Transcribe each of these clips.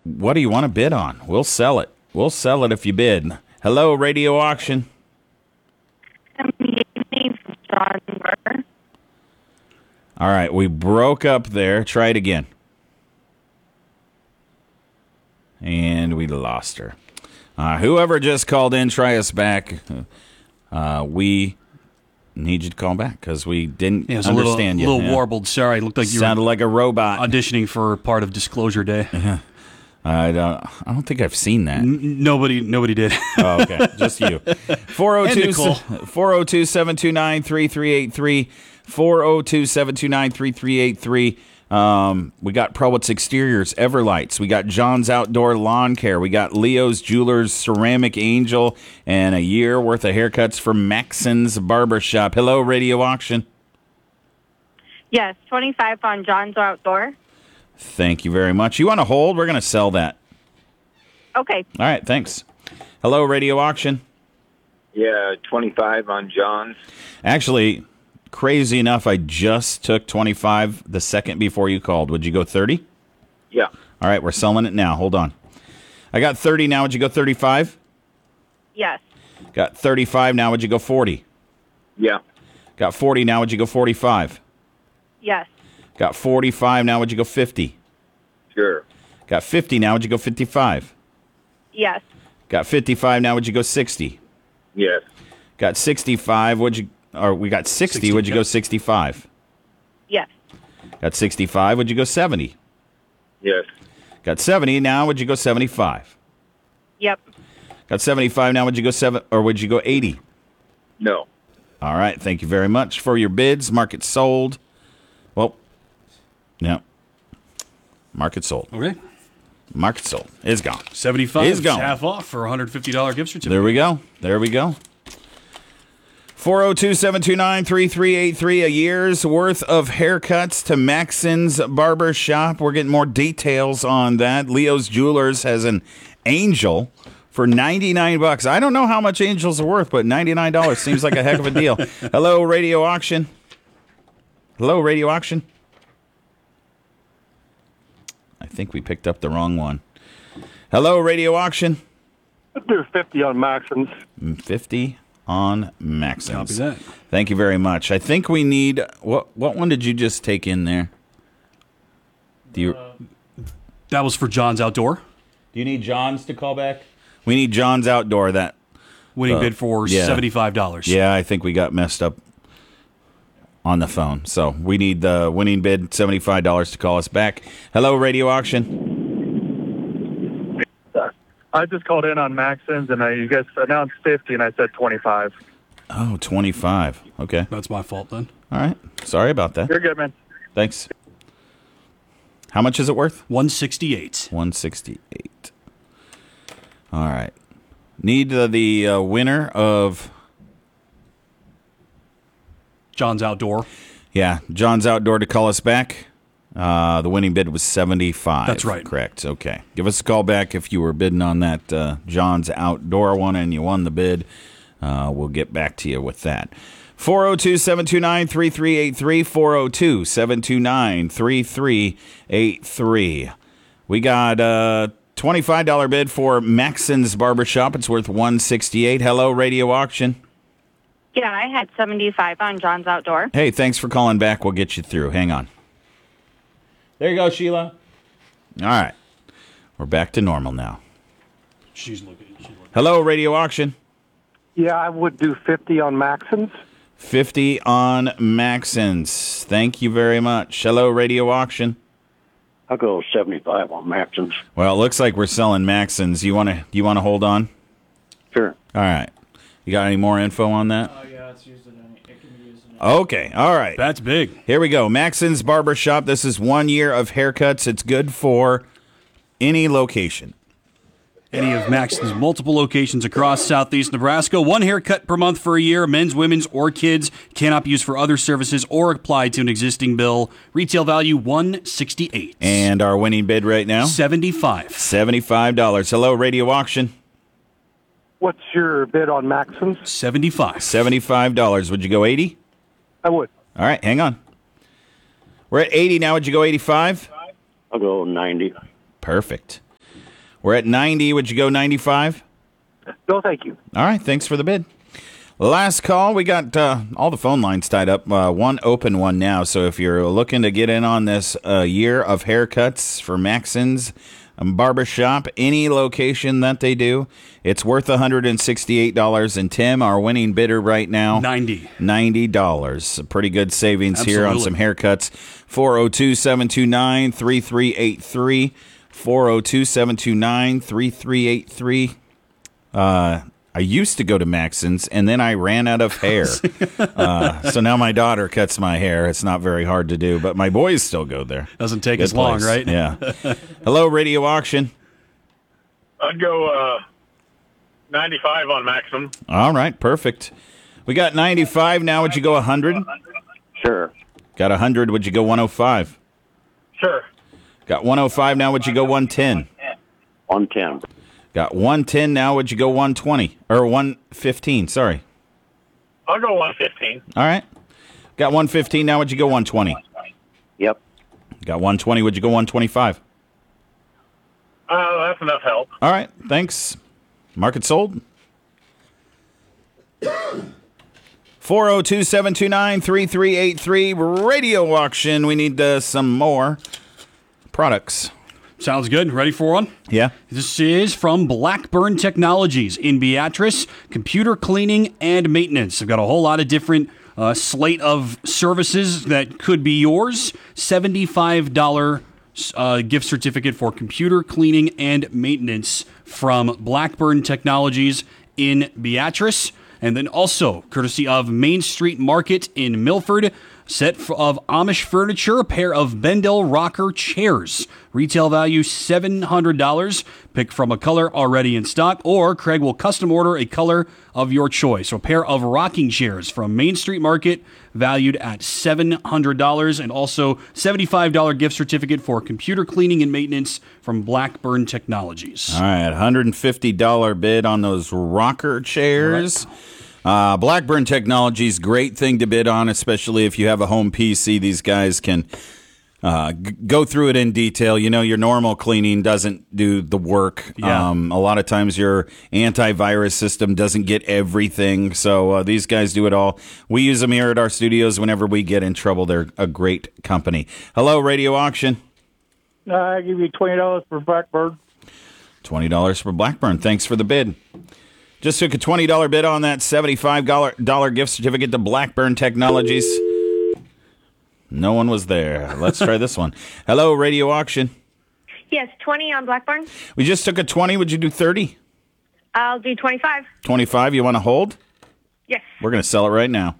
What do you want to bid on? We'll sell it. We'll sell it if you bid. Hello, Radio Auction. All right, we broke up there. Try it again. And we lost her. Whoever just called in, try us back. We need you to call back because we didn't understand you. A little warbled. Sorry, it looked like you sounded like a robot auditioning for part of Disclosure Day. I don't think I've seen that. Nobody did. Oh, okay, just you. 402-729-3383. 402-729-3383. We got Probit's Exteriors, Everlights. We got John's Outdoor Lawn Care. We got Leo's Jewelers, Ceramic Angel, and a year worth of haircuts from Maxon's Barbershop. Hello, Radio Auction. Yes, 25 on John's Outdoor. Thank you very much. You want to hold? We're going to sell that. Okay. All right, thanks. Hello, Radio Auction. Yeah, 25 on John's. Actually, crazy enough, I just took 25 the second before you called. Would you go 30? Yeah. All right, we're selling it now. Hold on. I got 30 now. Would you go 35? Yes. Got 35 now. Would you go 40? Yeah. Got 40 now. Would you go 45? Yes. Got 45 now. Would you go 50? Sure. Got 50 now. Would you go 55? Yes. Got 55 now. Would you go 60? Yes. Got 65. We got 60. Would you go 65? Yes. Got 65. Would you go 70? Yes. Got 70 now. Would you go 75? Yep. Got 75 now. Would you go would you go 80? No. All right. Thank you very much for your bids. Market sold. Well, yeah. Market sold. Okay. Market sold. It's gone. 75 is gone. Half off for a $150 gift certificate. There we go. 402-729-3383. A year's worth of haircuts to Maxon's Barbershop. We're getting more details on that. Leo's Jewelers has an angel for $99. I don't know how much angels are worth, but $99 seems like a heck of a deal. Hello, Radio Auction. Hello, Radio Auction. I think we picked up the wrong one. Hello, Radio Auction. Let's do 50 on Maxon's. 50 on Maxon's. Copy that. Thank you very much. I think we need... What one did you just take in there? That was for John's Outdoor. Do you need John's to call back? We need John's Outdoor. That winning bid for $75. Yeah, I think we got messed up on the phone. So we need the winning bid, $75 to call us back. Hello, Radio Auction. I just called in on Maxon's, and you guys announced 50, and I said 25. Oh, 25. Okay. That's my fault then. All right. Sorry about that. You're good, man. Thanks. How much is it worth? $168. $168. All right. Need the winner of... John's Outdoor. Yeah, John's Outdoor to call us back. The winning bid was $75. That's right. Correct. Okay. Give us a call back if you were bidding on that John's Outdoor one and you won the bid. We'll get back to you with that. 402-729-3383. 402-729-3383. We got a $25 bid for Maxon's Barbershop. It's worth $168. Hello, Radio Auction. Yeah, I had 75 on John's Outdoor. Hey, thanks for calling back. We'll get you through. Hang on. There you go, Sheila. All right. We're back to normal now. She's looking. Hello, Radio Auction. Yeah, I would do 50 on Maxon's. 50 on Maxon's. Thank you very much. Hello, Radio Auction. I'll go 75 on Maxon's. Well, it looks like we're selling Maxon's. You want to hold on? Sure. All right. You got any more info on that? Oh, yeah, it's used in it can be used in Okay. All right. That's big. Here we go. Maxon's Barbershop. This is 1 year of haircuts. It's good for any location. Any of Maxon's multiple locations across southeast Nebraska. One haircut per month for a year. Men's, women's, or kids. Cannot be used for other services or applied to an existing bill. Retail value $168. And our winning bid right now? $75. $75. Hello, Radio Auction. What's your bid on Maxon's? $75. $75. Would you go 80? I would. All right, hang on. We're at 80 now. Would you go 85? I'll go 90. Perfect. We're at 90. Would you go 95? No, thank you. All right, thanks for the bid. Last call. We got all the phone lines tied up. One open one now. So if you're looking to get in on this year of haircuts for Maxon's Barbershop, any location that they do, it's worth $168. And Tim, our winning bidder right now, $90. A pretty good savings here on some haircuts. 402-729-3383. 402-729-3383. I used to go to Maxon's, and then I ran out of hair. So now my daughter cuts my hair. It's not very hard to do, but my boys still go there. Doesn't take as long, right? Yeah. Hello, Radio Auction. I'd go 95 on Maxim. All right, perfect. We got 95 now. Would you go 100? Sure. Got 100. Would you go 105? Sure. Got 105 now. Would you go 110? 110. Got 110 now. Would you go 120? Or 115, sorry. I'll go 115. All right. Got 115 now. Would you go 120? Yep. Got 120. Would you go 125? That's enough help. All right. Thanks. Market sold. 402-729-3383. Radio Auction. We need some more products. Sounds good. Ready for one? Yeah. This is from Blackburn Technologies in Beatrice, computer cleaning and maintenance. They've got a whole lot of different slate of services that could be yours. $75 gift certificate for computer cleaning and maintenance from Blackburn Technologies in Beatrice. And then also, courtesy of Main Street Market in Milford, set of Amish furniture, a pair of Bendel rocker chairs. Retail value $700. Pick from a color already in stock, or Craig will custom order a color of your choice. So a pair of rocking chairs from Main Street Market, valued at $700, and also $75 gift certificate for computer cleaning and maintenance from Blackburn Technologies. All right, $150 bid on those rocker chairs. Blackburn Technologies, great thing to bid on, especially if you have a home PC. These guys can go through it in detail. You know, your normal cleaning doesn't do the work. Yeah. A lot of times your antivirus system doesn't get everything. So these guys do it all. We use them here at our studios whenever we get in trouble. They're a great company. Hello, Radio Auction. I give you $20 for Blackbird. $20 for Blackburn. Thanks for the bid. Just took a $20 bid on that $75 gift certificate to Blackburn Technologies. No one was there. Let's try this one. Hello, Radio Auction. Yes, 20 on Blackburn. We just took a 20. Would you do 30? I'll do 25. 25. You want to hold? Yes. We're going to sell it right now.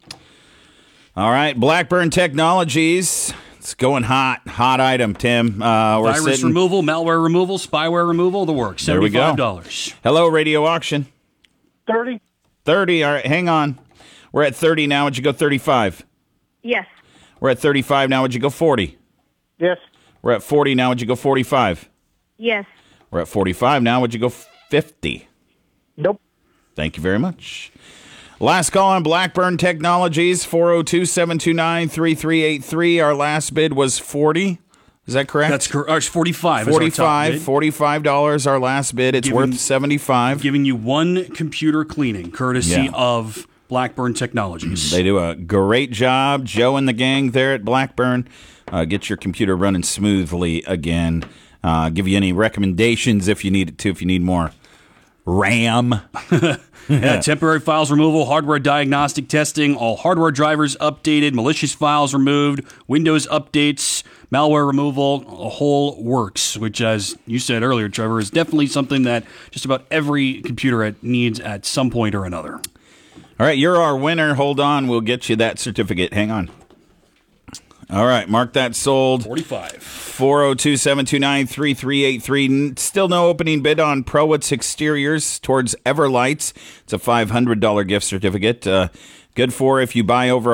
All right, Blackburn Technologies. It's going hot. Hot item, Tim. Virus removal, malware removal, spyware removal, the works. There we go. $75. Hello, Radio Auction. 30. 30. All right, hang on. We're at 30 now. Would you go 35? Yes. We're at 35 now. Would you go 40? Yes. We're at 40 now. Would you go 45? Yes. We're at 45 now. Would you go 50? Nope. Thank you very much. Last call on Blackburn Technologies, 402-729-3383. Our last bid was 40. Is that correct? That's correct. 45. 45. $45 our last bid. It's worth 75. Giving you one computer cleaning, courtesy of Blackburn Technologies. They do a great job. Joe and the gang there at Blackburn get your computer running smoothly again. Give you any recommendations if you need it to, if you need more RAM. Temporary files removal, hardware diagnostic testing, all hardware drivers updated, malicious files removed, Windows updates, malware removal, a whole works, which, as you said earlier, Trevor, is definitely something that just about every computer needs at some point or another. All right, you're our winner. Hold on. We'll get you that certificate. Hang on. All right, mark that sold. 45. 402-729-3383. Still no opening bid on Prowitz Exteriors towards Everlights. It's a $500 gift certificate. Good for if you buy over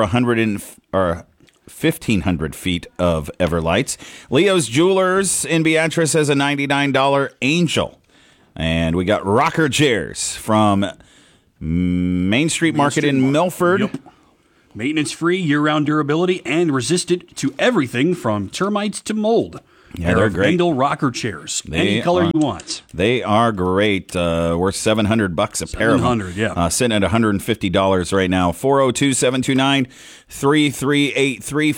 1,500 feet of Everlights. Leo's Jewelers in Beatrice has a $99 Angel. And we got rocker chairs from Main Street Market in Milford. Yep. Maintenance-free, year-round durability, and resistant to everything from termites to mold. Yeah, Pair they're of great. Wendell rocker chairs. Any color you want. They are great. Worth $700 a pair of them. $700, yeah. Sitting at $150 right now. 402-729-3383.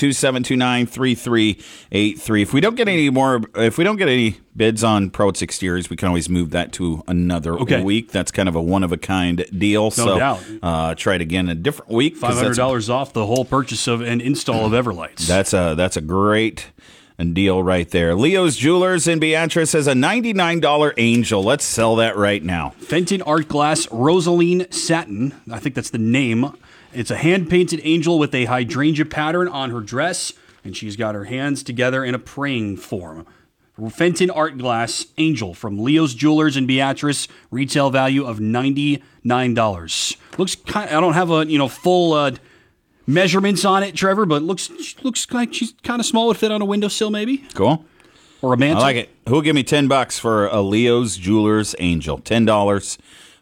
402-729-3383. If we don't get any bids on Pro Exteriors, we can always move that to another week. That's kind of a one-of-a-kind deal. No doubt. Try it again a different week. $500 off the whole purchase of and install of Everlights. That's a great deal right there. Leo's Jewelers in Beatrice has a $99 Angel. Let's sell that right now. Fenton Art Glass Rosaline Satin. I think that's the name. It's a hand-painted angel with a hydrangea pattern on her dress, and she's got her hands together in a praying form. Fenton Art Glass Angel from Leo's Jewelers in Beatrice. Retail value of $99. Looks kind. I don't have a full measurements on it, Trevor, but looks like she's kind of small. Would fit on a windowsill, maybe. Cool. Or a mantle. I like it. Who'll give me $10 for a Leo's Jewelers Angel? $10.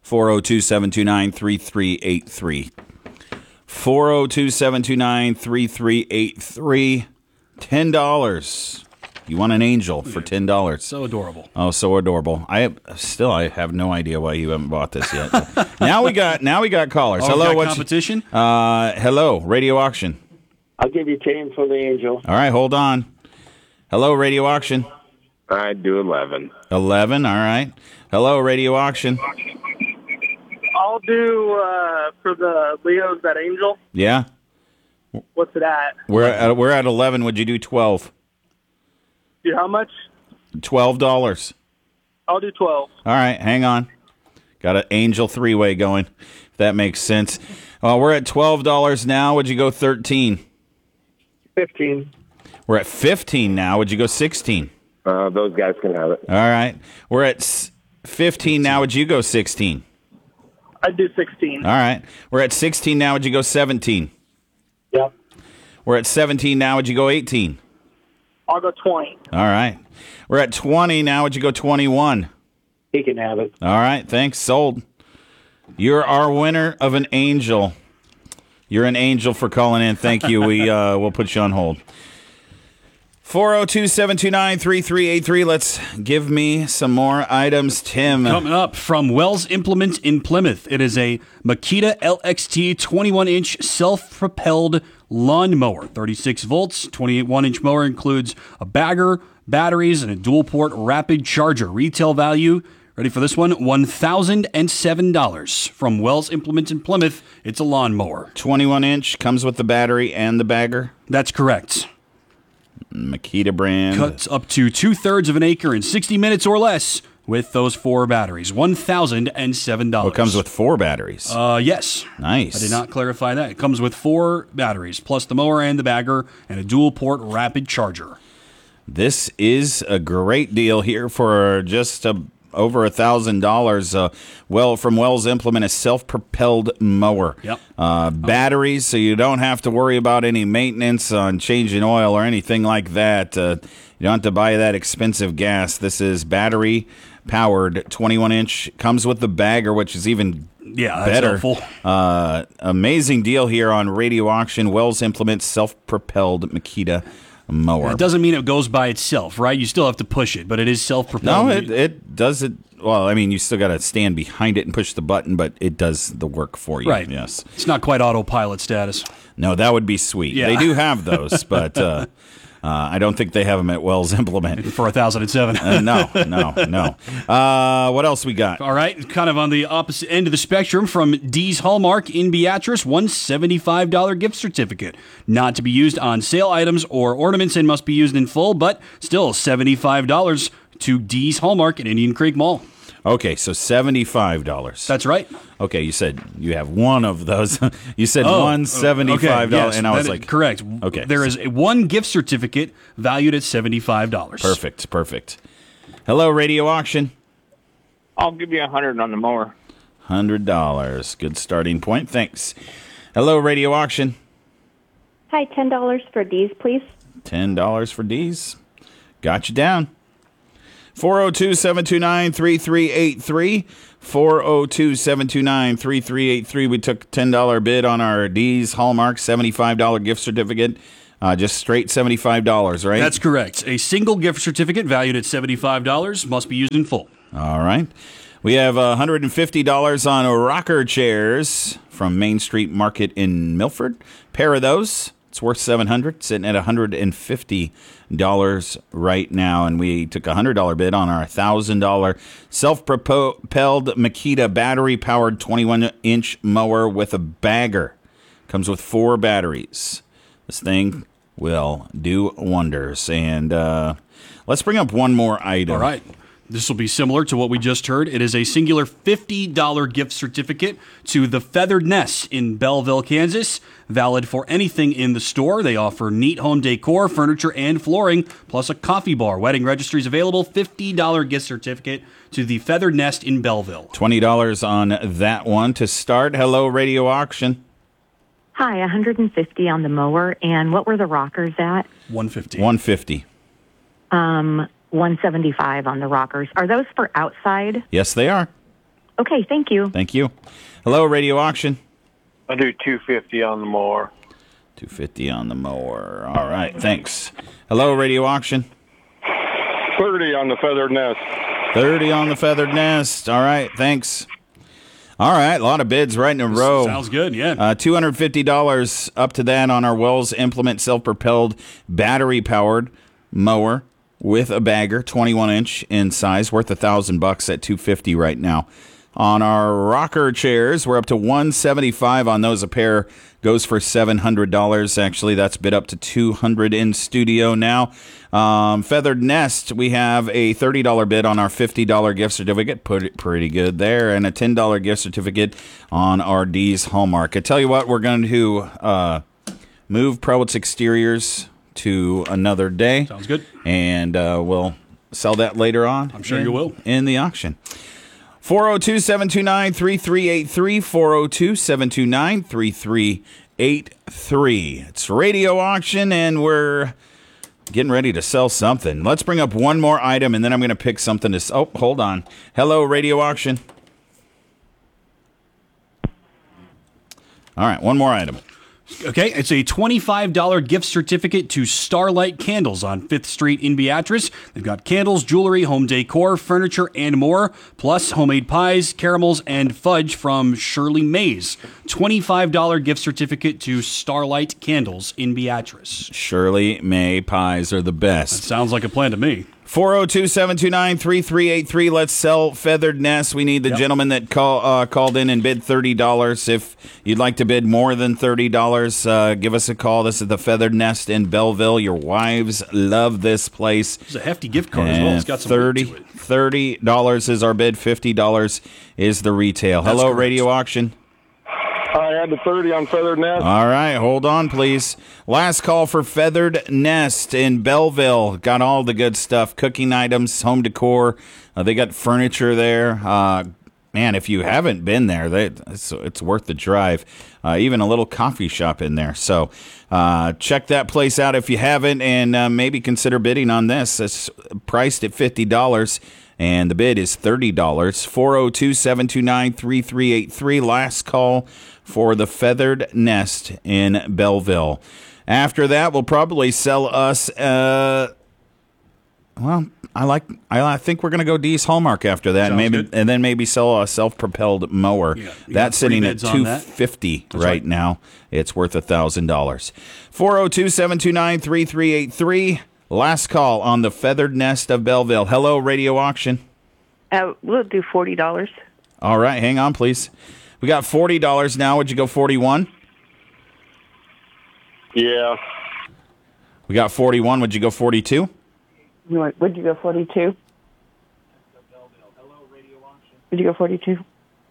402-729-3383. 402-729-3383. $10. You want an angel for $10. So adorable. Oh, so adorable. I have no idea why you haven't bought this yet. now we got callers. Hello, what's competition? Hello, Radio Auction. I'll give you 10 for the angel. All right, hold on. Hello, Radio Auction. I'd do 11. 11, all right. Hello, Radio Auction. I'll do for the Leo's that angel. Yeah. What's it at? We're at 11. Would you do 12? Dude, how much? $12. I'll do 12. All right, hang on. Got an angel three-way going, if that makes sense. We're at $12 now. Would you go 13? 15. We're at 15 now. Would you go 16? Those guys can have it. All right. We're at 15 now. Would you go 16? I'd do 16. All right. We're at 16 now. Would you go 17? Yep. We're at 17 now. Would you go 18? I'll go 20. All right. We're at 20 now. Would you go 21? He can have it. All right. Thanks. Sold. You're our winner of an angel. You're an angel for calling in. Thank you. We'll put you on hold. 402-729-3383. Let's give me some more items, Tim. Coming up from Wells Implement in Plymouth, it is a Makita LXT 21-inch self-propelled lawnmower. 36 volts, 28-1-inch mower includes a bagger, batteries, and a dual-port rapid charger. Retail value, ready for this one, $1,007. From Wells Implement in Plymouth, it's a lawnmower. 21-inch, comes with the battery and the bagger. That's correct. Makita brand. Cuts up to 2/3 of an acre in 60 minutes or less with those 4 batteries. $1,007. It comes with 4 batteries. Yes. Nice. I did not clarify that. It comes with 4 batteries, plus the mower and the bagger, and a dual-port rapid charger. This is a great deal here for just over $1,000. From Wells Implement, a self-propelled mower. Yep. Batteries, so you don't have to worry about any maintenance on changing oil or anything like that. You don't have to buy that expensive gas. This is battery-powered, 21-inch. Comes with the bagger, which is even that's better. helpful. Amazing deal here on Radio Auction. Wells Implement self-propelled Makita mower. It doesn't mean it goes by itself, right? You still have to push it, but it is self-propelled. No, it does it. Well, I mean, you still got to stand behind it and push the button, but it does the work for you. Right. Yes. It's not quite autopilot status. No, that would be sweet. Yeah. They do have those, but I don't think they have them at Wells Implement. For $1,007. No. What else we got? All right, kind of on the opposite end of the spectrum from D's Hallmark in Beatrice, $175 gift certificate. Not to be used on sale items or ornaments and must be used in full, but still $75 to D's Hallmark at Indian Creek Mall. Okay, so $75. That's right. Okay, you said you have one of those. You said $175, okay, yes, and I was that like, is correct. Okay. There is one gift certificate valued at $75. Perfect. Hello, Radio Auction. I'll give you 100 on the mower. $100. Good starting point. Thanks. Hello, Radio Auction. Hi, $10 for D's, please. $10 for D's. Got you down. 402-729-3383. 402-729-3383. We took a $10 bid on our D's Hallmark $75 gift certificate. Just straight $75, right? That's correct. A single gift certificate valued at $75 must be used in full. All right. We have $150 on rocker chairs from Main Street Market in Milford. Pair of those. It's worth $700, sitting at $150 right now. And we took a $100 bid on our $1,000 self-propelled Makita battery-powered 21-inch mower with a bagger. Comes with 4 batteries. This thing will do wonders. And let's bring up one more item. All right. This will be similar to what we just heard. It is a singular $50 gift certificate to the Feathered Nest in Belleville, Kansas. Valid for anything in the store. They offer neat home decor, furniture, and flooring, plus a coffee bar. Wedding registries available. $50 gift certificate to the Feathered Nest in Belleville. $20 on that one to start. Hello, Radio Auction. Hi, $150 on the mower. And what were the rockers at? $150. $150. $175 on the rockers. Are those for outside? Yes, they are. Okay, thank you. Thank you. Hello, Radio Auction. I'll do $250 on the mower. $250 on the mower. All right, thanks. Hello, Radio Auction. $30 on the Feathered Nest. $30 on the Feathered Nest. All right, thanks. All right, a lot of bids right in a row. Sounds good, yeah. $250 up to that on our Wells Implement self-propelled battery-powered mower with a bagger, 21-inch in size, worth $1,000 at $250 right now. On our rocker chairs, we're up to $175 on those. A pair goes for $700. Actually, that's bid up to $200 in studio now. Feathered Nest, we have a $30 bid on our $50 gift certificate. Pretty good there. And a $10 gift certificate on our D's Hallmark. I tell you what, we're going to move Prowood's Exteriors to another day. Sounds good. And we'll sell that later on. I'm sure you will. In the auction. 402-729-3383, 402-729-3383. It's Radio Auction, and we're getting ready to sell something. Let's bring up one more item, and then I'm going to pick something to... Oh, hold on. Hello, Radio Auction. All right, one more item. Okay, it's a $25 gift certificate to Starlight Candles on 5th Street in Beatrice. They've got candles, jewelry, home decor, furniture, and more, plus homemade pies, caramels, and fudge from Shirley Mays. $25 gift certificate to Starlight Candles in Beatrice. Shirley May pies are the best. Sounds like a plan to me. 402-729-3383. Let's sell Feathered Nest. We need the gentleman that called in and bid $30. If you'd like to bid more than $30, give us a call. This is the Feathered Nest in Belleville. Your wives love this place. It's a hefty gift card as well. It's got some weight to it. $30 is our bid. $50 is the retail. That's Hello, correct. Radio Auction. I had the 30 on Feathered Nest. All right, hold on, please. Last call for Feathered Nest in Belleville. Got all the good stuff, cooking items, home decor. They got furniture there. Man, if you haven't been there, it's worth the drive. Even a little coffee shop in there. So check that place out if you haven't, and maybe consider bidding on this. It's priced at $50. And the bid is $30. 402-729-3383. Last call for the Feathered Nest in Belleville. After that, we'll probably sell us. I think we're going to go D's Hallmark after that, and then maybe sell a self-propelled mower. Yeah, that's sitting at $250 right now. It's worth $1,000. 402-729-3383. Last call on the Feathered Nest of Belleville. Hello, Radio Auction. We'll do $40. All right, hang on, please. We got $40 now. Would you go 41? Yeah. We got 41. Would you go 42? Would you go 42? Would you go 42?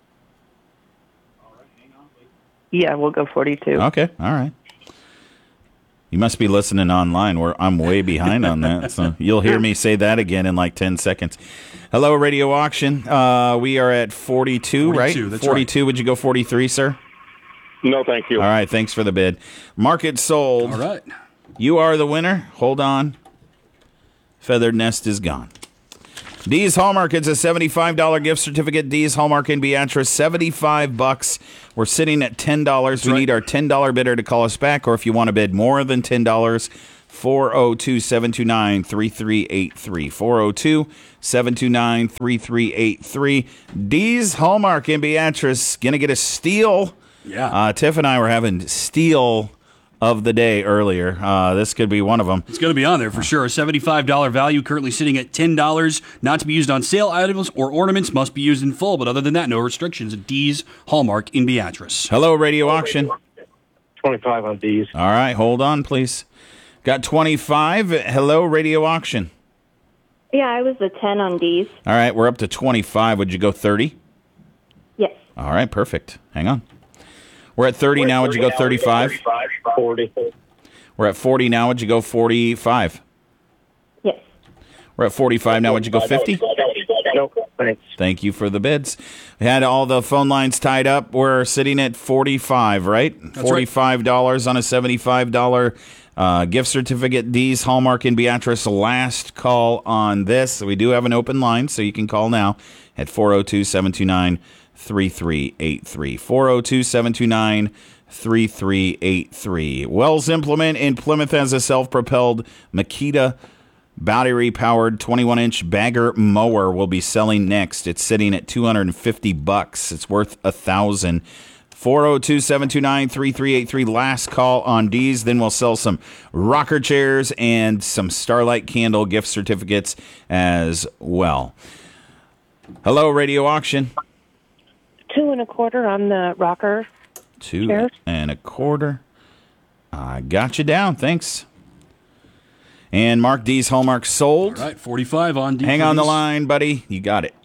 Yeah, we'll go 42. Okay, all right. You must be listening online where I'm way behind on that. So you'll hear me say that again in like 10 seconds. Hello, Radio Auction. We are at 42, right? 42. Right. Would you go 43, sir? No, thank you. All right, thanks for the bid. Market sold. All right. You are the winner. Hold on. Feathered Nest is gone. D's Hallmark, it's a $75 gift certificate. D's Hallmark in Beatrice, $75. We're sitting at $10. We need our $10 bidder to call us back, or if you want to bid more than $10, 402-729-3383. 402-729-3383. D's Hallmark in Beatrice, going to get a steal. Yeah. Tiff and I were having steal of the day earlier. This could be one of them. It's going to be on there for sure. A $75 value, currently sitting at $10. Not to be used on sale items or ornaments, must be used in full. But other than that, no restrictions at D's Hallmark in Beatrice. Hello, Radio Auction. 25 on D's. All right, hold on, please. Got 25. Hello, Radio Auction. Yeah, I was the 10 on D's. All right, we're up to 25. Would you go 30? Yes. All right, perfect. Hang on. We're at 30 now. Would you go 35? 40. We're at 40 now. Would you go 45? Yes. We're at 45 now. Would you go 50? Nope, thanks. Thank you for the bids. We had all the phone lines tied up. We're sitting at 45, right? That's right. $45 on a $75 gift certificate. D's Hallmark in Beatrice. Last call on this. We do have an open line, so you can call now at 402-729-3383. 402-729-3383. Wells Implement in Plymouth has a self-propelled Makita battery-powered 21-inch bagger mower will be selling next. It's sitting at $250. It's worth $1,000. 402-729-3383. Last call on D's. Then we'll sell some rocker chairs and some Starlight Candle gift certificates as well. Hello, Radio Auction. 2 1/4 on the rocker. 2 chairs. 1/4. I got you down. Thanks. And Mark, D's Hallmark sold. All right, 45 on D's. Hang on the line, buddy. You got it.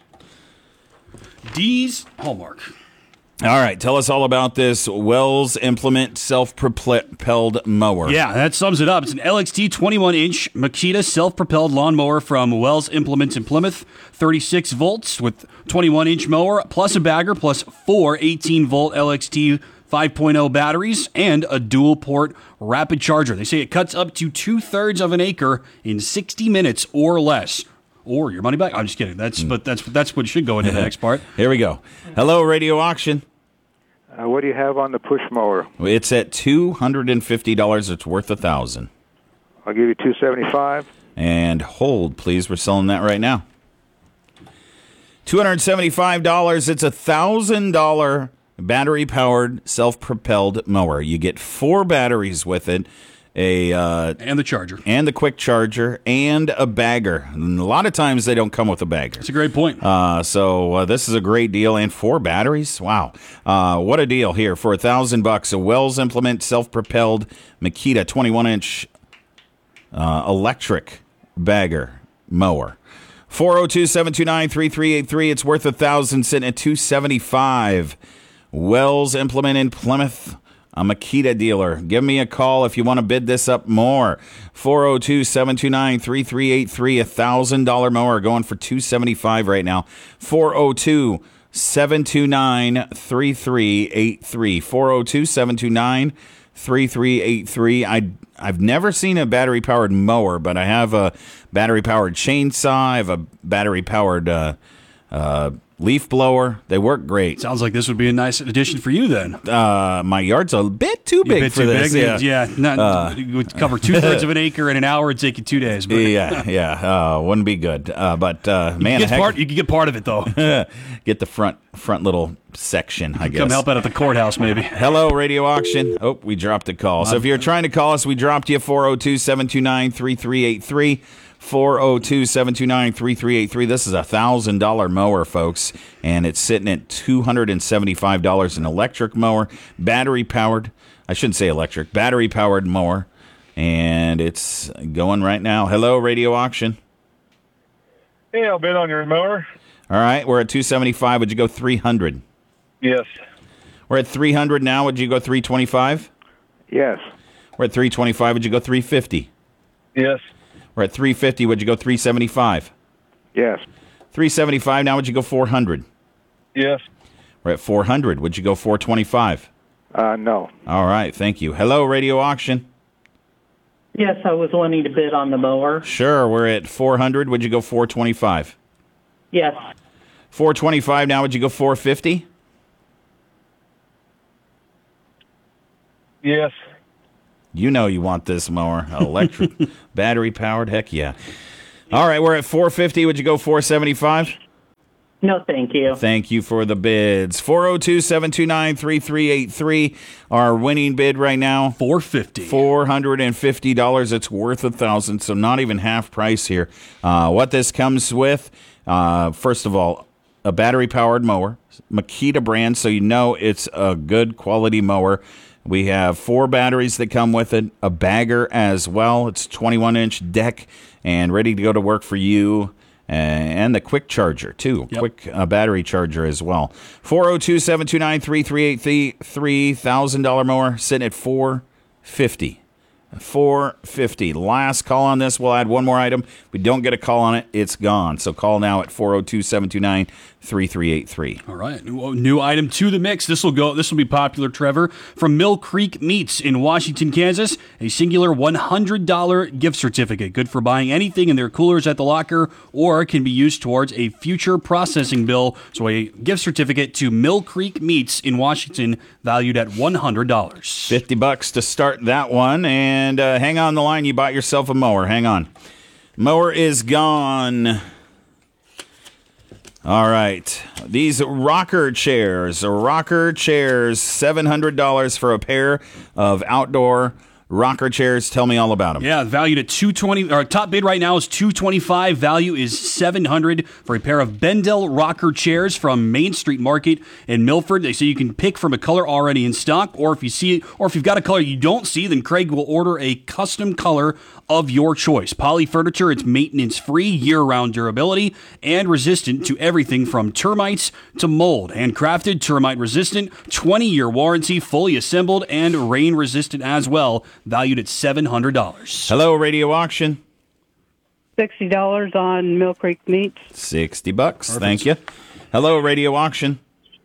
D's Hallmark. All right. Tell us all about this Wells Implement self-propelled mower. Yeah, that sums it up. It's an LXT 21-inch Makita self-propelled lawnmower from Wells Implements in Plymouth. 36 volts with 21-inch mower, plus a bagger, plus 4 18-volt LXT 5.0 batteries, and a dual-port rapid charger. They say it cuts up to 2/3 of an acre in 60 minutes or less. Or your money back. I'm just kidding. That's what should go into the next part. Here we go. Hello, Radio Auction. What do you have on the push mower? It's at $250. It's worth $1,000. I'll give you $275. And hold, please. We're selling that right now. $275. It's $1,000 battery-powered self-propelled mower. You get 4 batteries with it. And the charger. And the quick charger, and a bagger. And a lot of times they don't come with a bagger. That's a great point. So this is a great deal. And 4 batteries? Wow. What a deal here for $1,000. A Wells Implement self-propelled Makita 21-inch electric bagger mower. 402-729-3383. It's worth $1,000, sitting at $275. Wells Implement in Plymouth. A Makita dealer. Give me a call if you want to bid this up more. 402-729-3383. $1,000 mower going for $275 right now. 402-729-3383. 402-729-3383. I've never seen a battery-powered mower, but I have a battery-powered chainsaw. I have a battery-powered leaf blower. They work great. Sounds like this would be a nice addition for you then. My yard's a bit too big for this. Big? Yeah. It would cover 2/3 of an acre in an hour. It'd take you 2 days. But. Yeah. Wouldn't be good. But man, you could get part of it though. Get the front little section, I guess. Come help out at the courthouse, maybe. Hello, Radio Auction. Oh, we dropped a call. So if you're trying to call us, we dropped you 402-729-3383. 402-729-3383. This is a $1,000 mower, folks, and it's sitting at $275. An electric mower, battery-powered. I shouldn't say electric, battery-powered mower, and it's going right now. Hello, Radio Auction. Hey, I'll bid on your mower. All right, we're at $275. Would you go $300? Yes. We're at $300 now. Would you go $325? Yes. We're at $325. Would you go $350? Yes. We're at $350. Would you go $375? Yes. $375. Now would you go $400? Yes. We're at $400. Would you go $425? No. All right. Thank you. Hello, Radio Auction. Yes, I was wanting to bid on the mower. Sure. We're at $400. Would you go $425? Yes. 425 now. Would you go 450? Yes. You know you want this mower. Electric, battery powered. Heck yeah. All right, we're at 450. Would you go 475? No, thank you. Thank you for the bids. 402-729-3383. Our winning bid right now. $450. $450. It's worth $1,000, so not even half price here. What this comes with, first of all, a battery-powered mower, Makita brand, so you know it's a good quality mower. We have 4 batteries that come with it, a bagger as well. It's 21-inch deck and ready to go to work for you. And the quick charger, too. Yep. Quick battery charger as well. 402-729-3383, $3,000 mower, sitting at $450. $450. Last call on this. We'll add one more item. If we don't get a call on it, it's gone. So call now at 402-729-3383. All right, new item to the mix. This will be popular, Trevor. From Mill Creek Meats in Washington, Kansas, a singular $100 gift certificate, good for buying anything in their coolers at the locker, or can be used towards a future processing bill. So a gift certificate to Mill Creek Meats in Washington, valued at $100. $50 to start that one, and hang on the line. You bought yourself a mower. Hang on. Mower is gone. All right. These rocker chairs, $700 for a pair of outdoor rocker chairs. Tell me all about them. Yeah, valued at $220. Our top bid right now is $225. Value is $700 for a pair of Bendel rocker chairs from Main Street Market in Milford. They say you can pick from a color already in stock, or if you see it, or if you've got a color you don't see, then Craig will order a custom color of your choice. Poly Furniture, it's maintenance-free, year-round durability, and resistant to everything from termites to mold. Handcrafted, termite-resistant, 20-year warranty, fully assembled, and rain-resistant as well. Valued at $700. Hello, Radio Auction. $60 on Mill Creek Meats. $60. Perfect. Thank you. Hello, Radio Auction.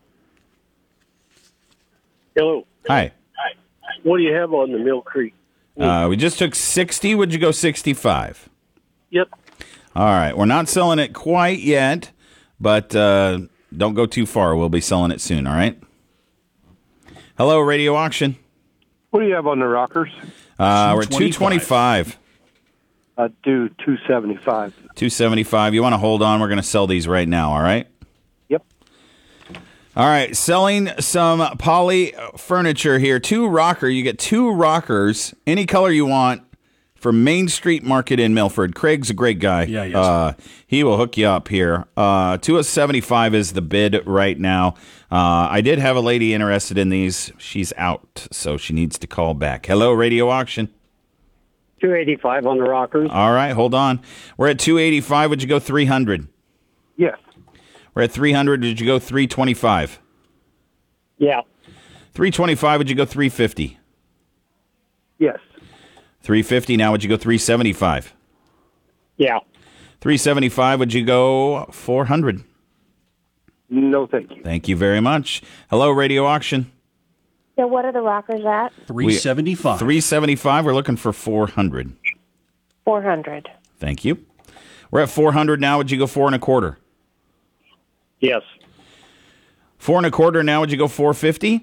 Hello. Hi. What do you have on the Mill Creek? We just took 60. Would you go 65? Yep. All right. We're not selling it quite yet, but don't go too far. We'll be selling it soon, all right? Hello, Radio Auction. What do you have on the rockers? We're at 225. Do 275. 275. You want to hold on? We're going to sell these right now, all right? Yep. All right, selling some Poly Furniture here. You get 2 rockers, any color you want, from Main Street Market in Milford. Craig's a great guy. Yeah, he is. He will hook you up here. 275 is the bid right now. I did have a lady interested in these. She's out, so she needs to call back. Hello, Radio Auction. 285 on the rockers. All right, hold on. We're at 285. Would you go 300? Yes. We're at 300. Did you go 325? Yeah. 325. Would you go 350? Yes. 350. Now would you go 375? Yeah. 375. Would you go 400? No, thank you. Thank you very much. Hello, Radio Auction. So what are the rockers at? 375. 375. We're looking for 400. 400. Thank you. We're at 400 now. Would you go 4 1/4? Yes. 4 1/4 now. Would you go 450?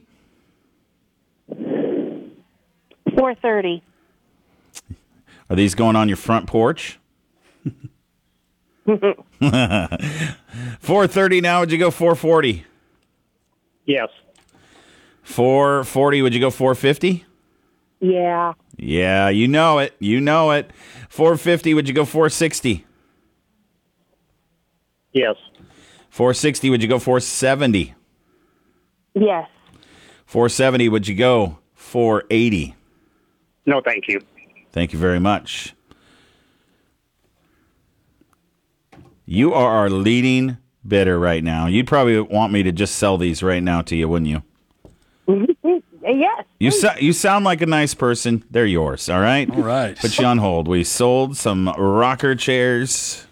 430. Are these going on your front porch? 430 now. Would you go 440? Yes. 440. Would you go 450? Yeah. Yeah, you know it. You know it. 450. Would you go 460? Yes. 460. Would you go 470? Yes. 470. Would you go 480? No, thank you. Thank you very much. You are our leading bidder right now. You'd probably want me to just sell these right now to you, wouldn't you? Yes. You sound like a nice person. They're yours, all right? All right. Put you on hold. We sold some rocker chairs.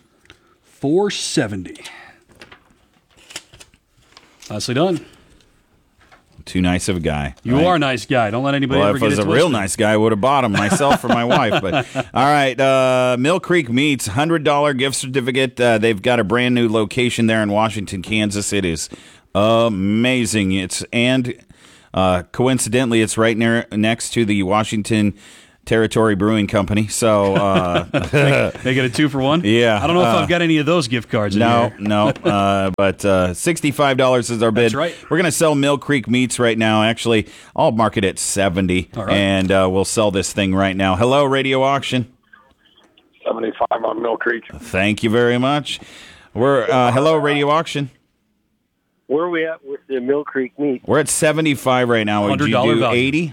$470. Nicely done. Too nice of a guy. You are a nice guy. Don't let anybody Well, ever if I get was it a twisted. real nice guy, I would have bought them myself for my wife. But all right, Mill Creek Meats, $100 gift certificate. They've got a brand new location there in Washington, Kansas. It is amazing. Coincidentally, it's right next to the Washington Territory Brewing Company. So they get a 2-for-1. Yeah, I don't know if I've got any of those gift cards. No. But $65 is our bid. That's right. We're going to sell Mill Creek Meats right now. Actually, I'll mark it at $70, All right. and we'll sell this thing right now. Hello, Radio Auction. 75 on Mill Creek. Thank you very much. We're hello, Radio Auction. Where are we at with the Mill Creek meat? We're at 75 right now. Would you $100 do value. 80?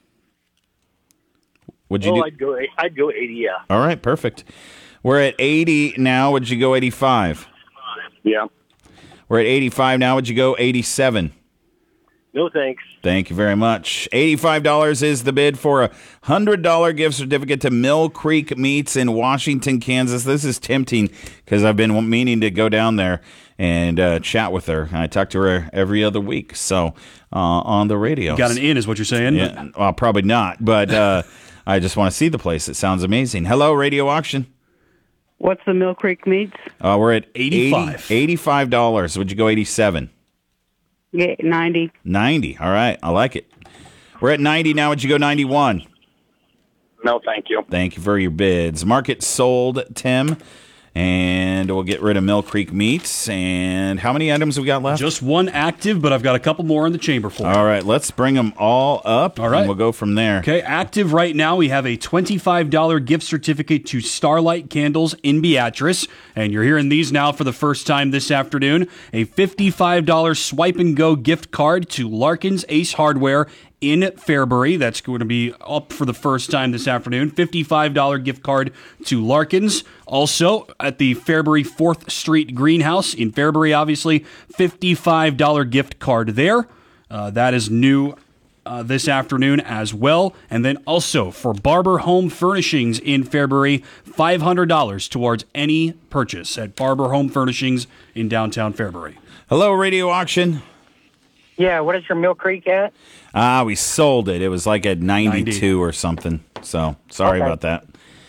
Would you do? I'd go 80, yeah. All right, perfect. We're at 80 now. Would you go 85? Yeah. We're at 85 now. Would you go 87? No thanks. Thank you very much. $85 is the bid for a $100 gift certificate to Mill Creek Meats in Washington, Kansas. This is tempting because I've been meaning to go down there and chat with her. I talk to her every other week, so on the radio. Got an in, is what you're saying? Yeah, well, probably not, but I just want to see the place. It sounds amazing. Hello, Radio Auction. What's the Mill Creek Meats? We're at 85. $85. Would you go 87? Yeah, 90. 90. All right. I like it. We're at 90 now. Would you go 91? No, thank you. Thank you for your bids. Market sold, Tim. And we'll get rid of Mill Creek Meats. And how many items we got left? Just one active, but I've got a couple more in the chamber for you. All right. Let's bring them all up. All right. And we'll go from there. Okay, active right now, we have a $25 gift certificate to Starlight Candles in Beatrice. And you're hearing these now for the first time this afternoon. A $55 swipe and go gift card to Larkin's Ace Hardware in Fairbury. That's going to be up for the first time this afternoon. $55 gift card to Larkin's. Also, at the Fairbury 4th Street Greenhouse in Fairbury, obviously, $55 gift card there. That is new this afternoon as well. And then also for Barber Home Furnishings in Fairbury, $500 towards any purchase at Barber Home Furnishings in downtown Fairbury. Hello, Radio Auction. Yeah, what is your Mill Creek at? We sold it. It was like at 92 or something. So sorry about that.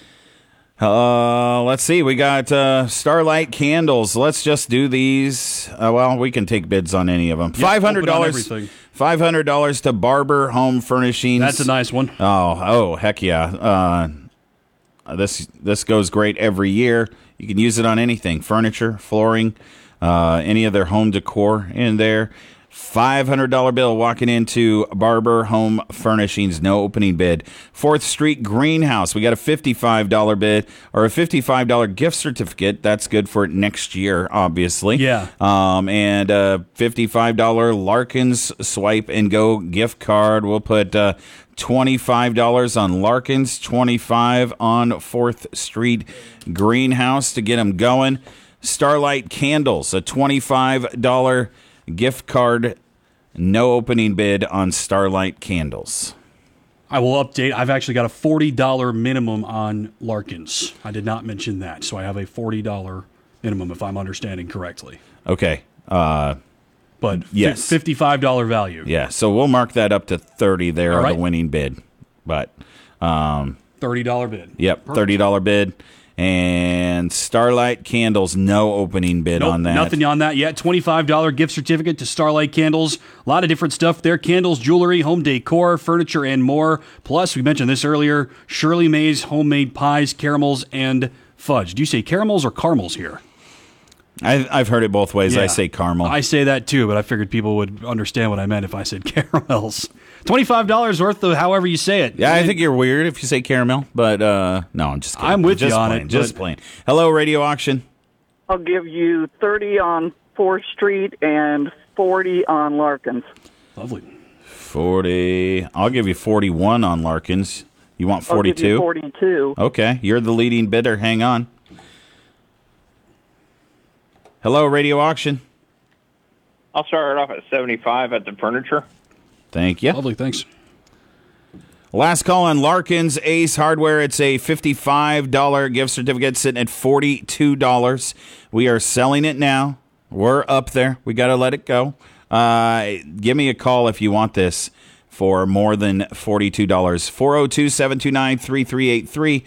Let's see. We got Starlight Candles. Let's just do these. Well, we can take bids on any of them. $500. $500 to Barber Home Furnishings. That's a nice one. Oh, heck yeah. This goes great every year. You can use it on anything: furniture, flooring, any of their home decor in there. $500 bill walking into Barber Home Furnishings, no opening bid. 4th Street Greenhouse, we got a $55 bid or a $55 gift certificate. That's good for next year, obviously. Yeah. And a $55 Larkins Swipe and Go gift card. We'll put $25 on Larkins, $25 on 4th Street Greenhouse to get them going. Starlight Candles, a $25 gift card, no opening bid on Starlight Candles. I will update. I've actually got a $40 minimum on Larkins. I did not mention that, so I have a $40 minimum if I'm understanding correctly. Okay. But yes. $55 value. Yeah, so we'll mark that up to 30 there All on right. the winning bid. But $30 bid. Yep, $30 bid. And Starlight Candles, no opening bid Nope, on that. nothing on that yet. $25 gift certificate to Starlight Candles. A lot of different stuff there. Candles, jewelry, home decor, furniture, and more. Plus, we mentioned this earlier, Shirley May's homemade pies, caramels, and fudge. Do you say caramels or caramels here? I've heard it both ways. Yeah. I say caramel. I say that too, but I figured people would understand what I meant if I said caramels. $25 worth of however you say it. Yeah, I think you're weird if you say caramel, but no, I'm just kidding. I'm with just you on playing, it, Just but- playing. Hello, Radio Auction. I'll give you 30 on 4th Street and 40 on Larkins. Lovely. 40. I'll give you 41 on Larkins. You want 42? I'll give you 42. Okay, you're the leading bidder. Hang on. Hello, Radio Auction. I'll start it off at 75 at the furniture. Thank you. Lovely, thanks. Last call on Larkin's Ace Hardware. It's a $55 gift certificate sitting at $42. We are selling it now. We're up there. We got to let it go. Give me a call if you want this for more than $42. 402-729-3383.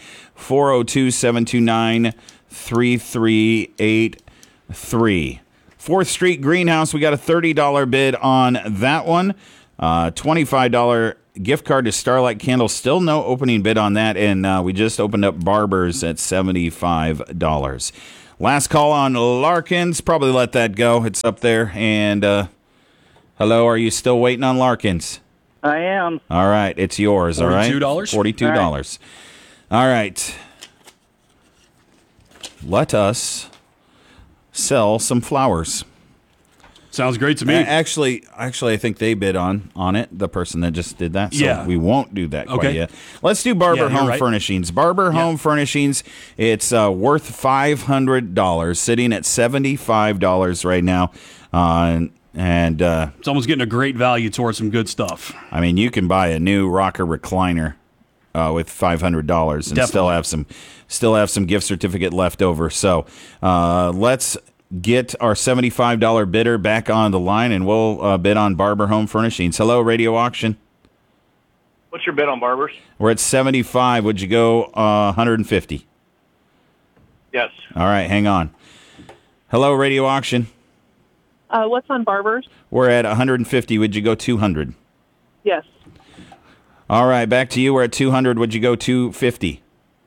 402-729-3383. 4th Street Greenhouse, we got a $30 bid on that one. $25 gift card to Starlight Candles. Still no opening bid on that, and we just opened up Barber's at $75. Last call on Larkins. Probably let that go. It's up there. And hello, are you still waiting on Larkins? I am. All right, it's yours. All right, $42? $42. All right. Let us sell some flowers. Sounds great to me. Actually, I think they bid on it, the person that just did that. So Yeah. we won't do that quite Okay. yet. Let's do Barber Yeah, you're Home right. Furnishings. Barber Home Furnishings, it's worth $500, sitting at $75 right now. Someone's getting a great value towards some good stuff. I mean, you can buy a new rocker recliner with $500 and still have some gift certificate left over. So let's get our $75 bidder back on the line, and we'll bid on Barber Home Furnishings. Hello, Radio Auction. What's your bid on Barbers? We're at 75. Would you go 150? Yes. All right, hang on. Hello, Radio Auction. What's on Barbers? We're at 150. Would you go 200? Yes. All right, back to you. We're at 200. Would you go 250?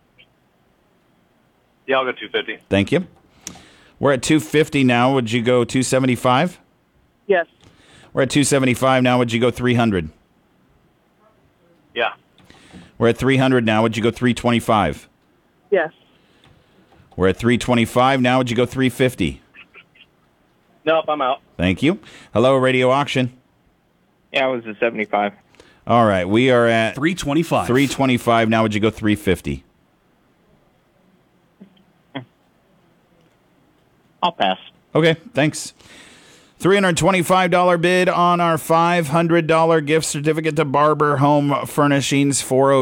Yeah, I'll go 250. Thank you. We're at 250 now. Would you go 275? Yes. We're at 275 now. Would you go 300? Yeah. We're at 300 now. Would you go 325? Yes. We're at 325 now. Would you go 350? Nope, I'm out. Thank you. Hello, Radio Auction. Yeah, it was a 75. All right, we are at 325. 325 now. Would you go 350? I'll pass. Okay, thanks. $325 bid on our $500 gift certificate to Barber Home Furnishings.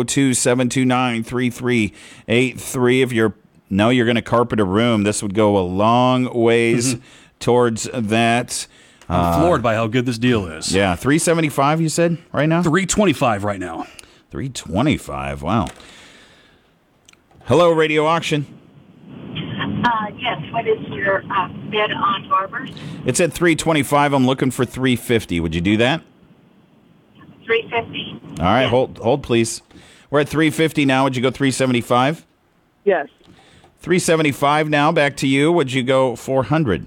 402-729-3383. If you're going to carpet a room, this would go a long ways towards that. I'm floored by how good this deal is. Yeah, 375 you said right now? 325 right now. 325. Wow. Hello, Radio Auction. Yes. What is your bid on Barbers? It's at 325. I'm looking for 350. Would you do that? 350. All right, hold please. We're at 350 now. Would you go 375? Yes. 375 now. Back to you. Would you go 400?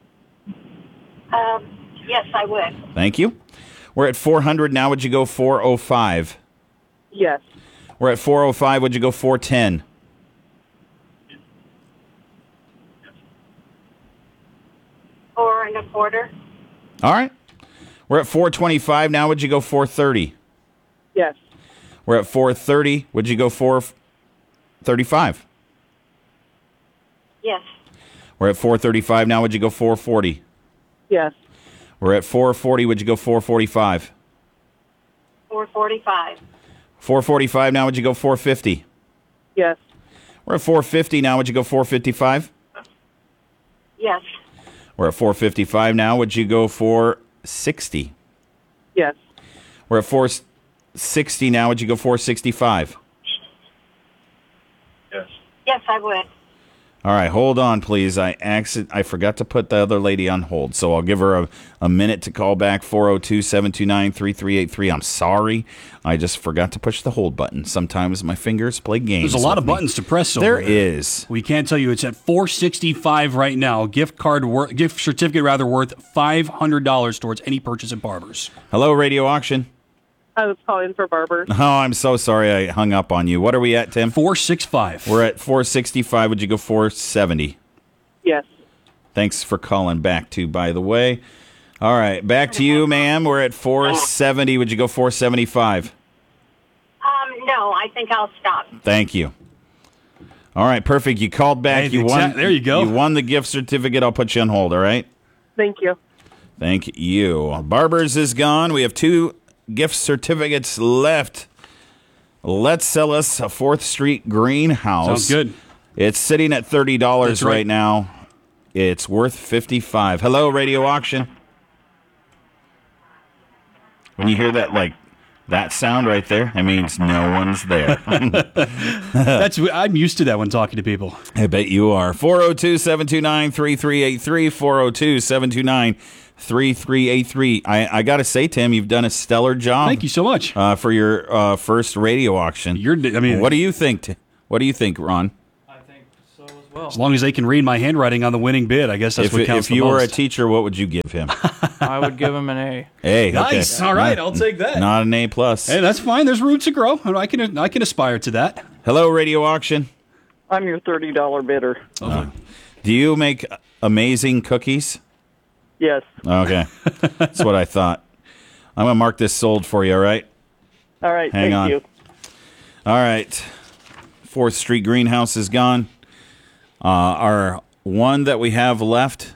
Yes, I would. Thank you. We're at 400 now. Would you go 405? Yes. We're at 405. Would you go 410? Four and a quarter. All right. We're at 425 now. Would you go 430? Yes. We're at 430. Would you go 435? Yes. We're at 435 now. Would you go 440? Yes. We're at 440. Would you go 445? 445. 445 now. Would you go 450? Yes. We're at 450 now. Would you go 455? Yes. We're at 455 now. Would you go 460? Yes. We're at 460 now. Would you go 465? Yes. Yes, I would. All right, hold on, please. I forgot to put the other lady on hold, so I'll give her a minute to call back. 402-729-3383. I'm sorry. I just forgot to push the hold button. Sometimes my fingers play games. There's a lot of with me. buttons to press over There there. is. We can't tell you it's at $465 right now. Gift certificate worth $500 towards any purchase at Barber's. Hello, Radio Auction. I was calling for Barbers. Oh, I'm so sorry I hung up on you. What are we at, Tim? 465. We're at 465. Would you go 470? Yes. Thanks for calling back, too, by the way. All right, back to you, ma'am. We're at 470. Would you go 475? No, I think I'll stop. Thank you. All right, perfect. You called back. Hey, You won. there you go. You won the gift certificate. I'll put you on hold, all right? Thank you. Thank you. Barber's is gone. We have 2 gift certificates left. Let's sell us a 4th Street greenhouse. Sounds good. It's sitting at $30 right now. It's worth $55. Hello, Radio Auction. When you hear that, like, that sound right there, it means no one's there. I'm used to that when talking to people. I bet you are. 402-729-3383, 402-729-3383. I got to say, Tim, you've done a stellar job. Thank you so much. For your first radio auction. What do you think? What do you think, Ron? As long as they can read my handwriting on the winning bid, I guess that's what counts the most. If you were a teacher, what would you give him? I would give him an A. A. Okay. Nice. All right, I'll take that. Not an A+. Hey, that's fine. There's room to grow. I can aspire to that. Hello, radio auction. I'm your $30 bidder. Do you make amazing cookies? Yes. Okay. That's what I thought. I'm going to mark this sold for you, all right? All right. Hang on. Thank you. All right. 4th Street Greenhouse is gone. Our one that we have left.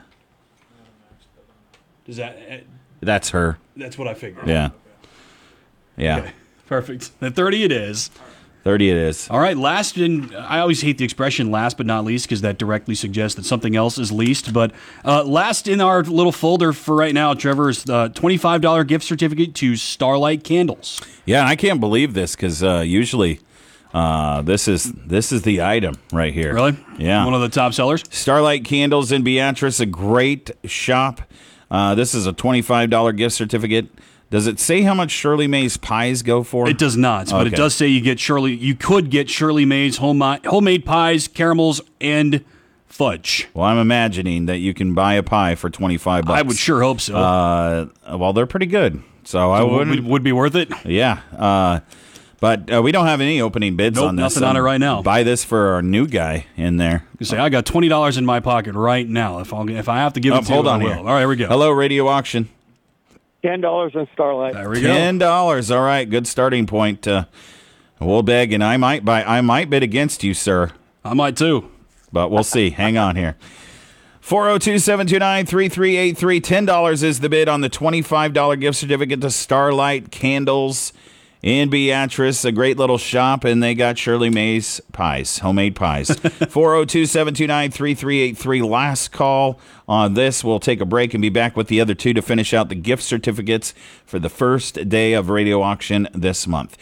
Does that? That's her. That's what I figured. Yeah. Yeah. Okay. Perfect. At 30 it is. 30 it is. All right, last, and I always hate the expression last but not least because that directly suggests that something else is least. But last in our little folder for right now, Trevor, is the $25 gift certificate to Starlight Candles. Yeah, I can't believe this because usually this is the item right here. Really? Yeah. One of the top sellers? Starlight Candles in Beatrice, a great shop. This is a $25 gift certificate. Does it say how much Shirley Mae's pies go for? It does not, but it does say you could get Shirley Mae's homemade pies, caramels, and fudge. Well, I'm imagining that you can buy a pie for $25. I would sure hope so. Well, they're pretty good, so I would be worth it. Yeah, but we don't have any opening bids on this. Nothing on it right now. Buy this for our new guy in there. You say I got $20 in my pocket right now. If I have to give it to you, hold on I will. here. All right, here we go. Hello, radio auction. $10 on Starlight. There we go. $10. All right, good starting point. We'll beg, and I might bid against you, sir. I might too, but we'll see. Hang on here. 402-729-3383. $10 is the bid on the $25 gift certificate to Starlight Candles in Beatrice, a great little shop, and they got Shirley Mae's pies, homemade pies. 402-729-3383. Last call on this. We'll take a break and be back with the other two to finish out the gift certificates for the first day of radio auction this month.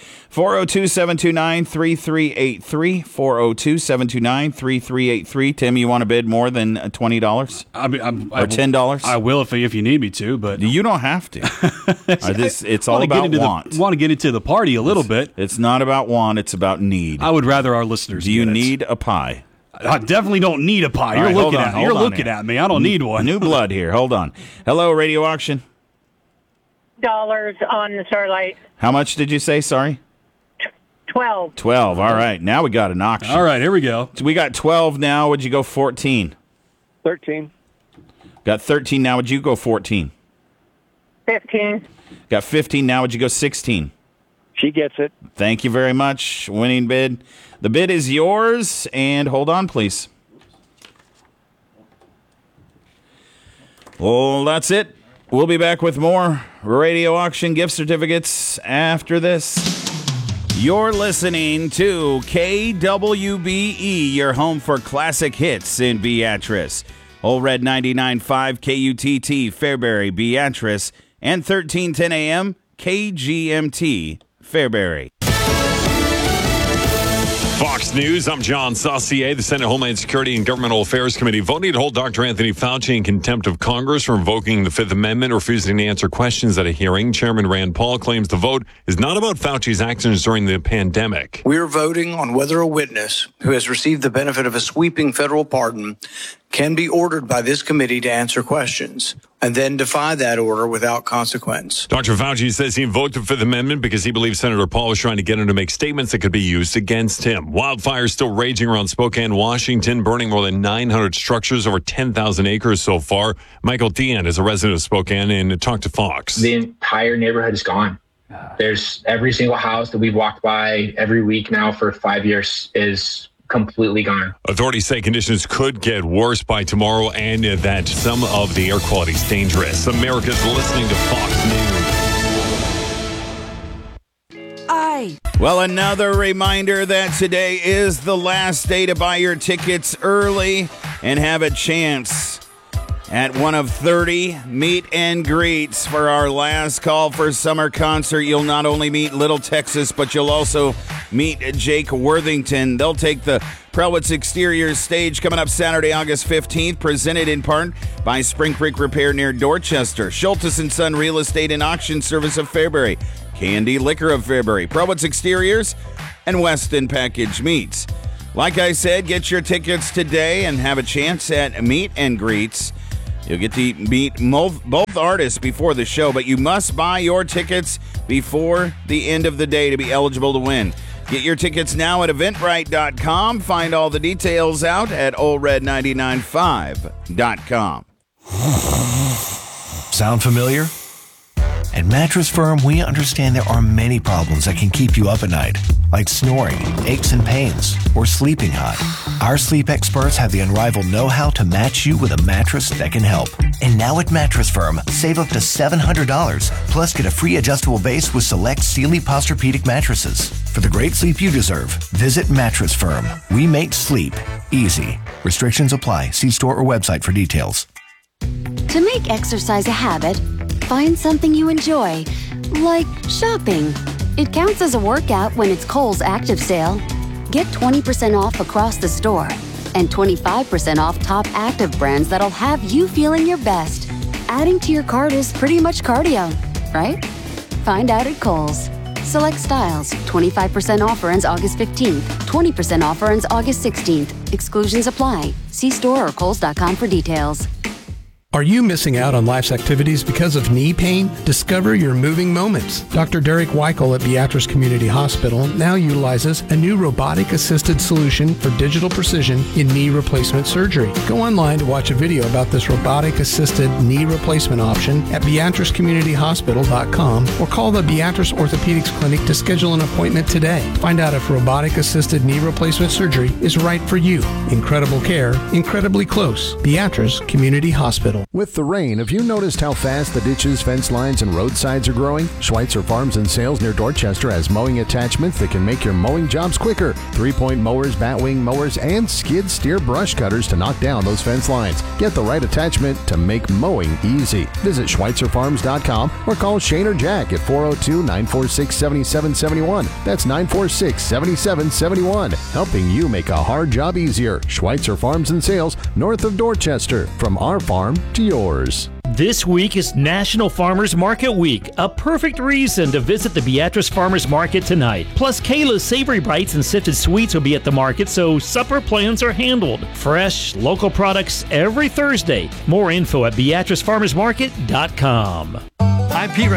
402-729-3383. 402-729-3383. Tim, you want to bid more than $20? Or $10? I will if you need me to, but you don't have to. It's all about want. Want to get into the party a little bit. It's not about want, it's about need. I would rather our listeners. Do you need a pie? I definitely don't need a pie. You're looking at me. I don't need one. New blood here. Hold on. Hello, radio auction. $12 on the Starlight. How much did you say? Sorry. 12. 12. All right. Now we got an auction. All right. Here we go. So we got 12 now. Would you go 14? 13. Got 13 now. Would you go 14? 15. Got 15 now. Would you go 16? She gets it. Thank you very much. Winning bid. The bid is yours. And hold on, please. Well, that's it. We'll be back with more radio auction gift certificates after this. You're listening to KWBE, your home for classic hits in Beatrice. Old Red 99.5 KUTT, Fairbury, Beatrice, and 1310 AM KGMT, Fairbury. Fox News, I'm John Saucier. The Senate Homeland Security and Governmental Affairs Committee voting to hold Dr. Anthony Fauci in contempt of Congress for invoking the Fifth Amendment, refusing to answer questions at a hearing. Chairman Rand Paul claims the vote is not about Fauci's actions during the pandemic. We are voting on whether a witness who has received the benefit of a sweeping federal pardon can be ordered by this committee to answer questions and then defy that order without consequence. Dr. Fauci says he invoked the Fifth Amendment because he believes Senator Paul was trying to get him to make statements that could be used against him. Wildfires still raging around Spokane, Washington, burning more than 900 structures, over 10,000 acres so far. Michael Thean is a resident of Spokane and talked to Fox. The entire neighborhood is gone. There's every single house that we've walked by every week now for 5 years is completely gone. Authorities say conditions could get worse by tomorrow and that some of the air quality is dangerous. America's listening to Fox News. Well, another reminder that today is the last day to buy your tickets early and have a chance at one of 30 meet and greets for our last call for summer concert. You'll not only meet Little Texas, but you'll also meet Jake Worthington. They'll take the Prelwitz Exteriors stage coming up Saturday, August 15th, presented in part by Spring Creek Repair near Dorchester, Schultes & Son Real Estate and Auction Service of Fairbury, Candy Liquor of Fairbury, Prelwitz Exteriors, and Weston Package Meats. Like I said, get your tickets today and have a chance at meet and greets. You'll get to meet both artists before the show, but you must buy your tickets before the end of the day to be eligible to win. Get your tickets now at Eventbrite.com. Find all the details out at OldRed995.com. Sound familiar? At Mattress Firm, we understand there are many problems that can keep you up at night, like snoring, aches and pains, or sleeping hot. Our sleep experts have the unrivaled know-how to match you with a mattress that can help. And now at Mattress Firm, save up to $700, plus get a free adjustable base with select Sealy Posturepedic mattresses. For the great sleep you deserve, visit Mattress Firm. We make sleep easy. Restrictions apply. See store or website for details. To make exercise a habit, find something you enjoy, like shopping. It counts as a workout when it's Kohl's Active Sale. Get 20% off across the store and 25% off top active brands that'll have you feeling your best. Adding to your cart is pretty much cardio, right? Find out at Kohl's. Select styles. 25% offer ends August 15th. 20% offer ends August 16th. Exclusions apply. See store or Kohls.com for details. Are you missing out on life's activities because of knee pain? Discover your moving moments. Dr. Derek Weichel at Beatrice Community Hospital now utilizes a new robotic-assisted solution for digital precision in knee replacement surgery. Go online to watch a video about this robotic-assisted knee replacement option at BeatriceCommunityHospital.com or call the Beatrice Orthopedics Clinic to schedule an appointment today. Find out if robotic-assisted knee replacement surgery is right for you. Incredible care, incredibly close. Beatrice Community Hospital. With the rain, have you noticed how fast the ditches, fence lines, and roadsides are growing? Schweitzer Farms and Sales near Dorchester has mowing attachments that can make your mowing jobs quicker. 3-point mowers, batwing mowers, and skid steer brush cutters to knock down those fence lines. Get the right attachment to make mowing easy. Visit SchweitzerFarms.com or call Shane or Jack at 402-946-7771. That's 946-7771. Helping you make a hard job easier. Schweitzer Farms and Sales north of Dorchester. From our farm to yours. This week is National Farmers Market Week, a perfect reason to visit the Beatrice Farmers Market tonight. Plus, Kayla's Savory Bites and Sifted Sweets will be at the market, so supper plans are handled. Fresh, local products every Thursday. More info at BeatriceFarmersMarket.com. I'm Pete